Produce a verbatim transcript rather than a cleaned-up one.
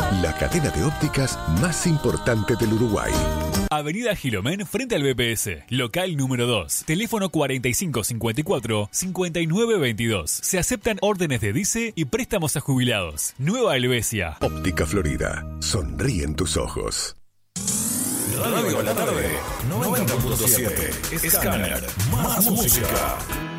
La cadena de ópticas más importante del Uruguay. Avenida Gilomén frente al B P S. Local número dos. Teléfono cuarenta y cinco cincuenta y cuatro cincuenta y nueve veintidós. Se aceptan órdenes de dice y préstamos a jubilados. Nueva Helvecia. Óptica Florida. Sonríen tus ojos. Radio a la tarde, noventa punto siete. Escáner, más música.